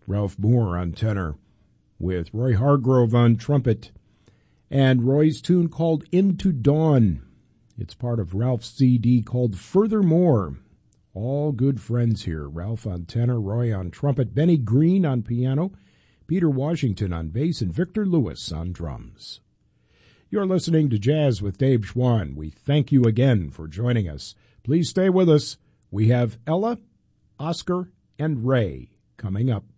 Ralph Moore on tenor, with Roy Hargrove on trumpet, and Roy's tune called Into Dawn. It's part of Ralph's CD called Furthermore. All good friends here. Ralph on tenor, Roy on trumpet, Benny Green on piano, Peter Washington on bass, and Victor Lewis on drums. You're listening to Jazz with Dave Schwann. We thank you again for joining us. Please stay with us. We have Ella, Oscar, and Ray coming up.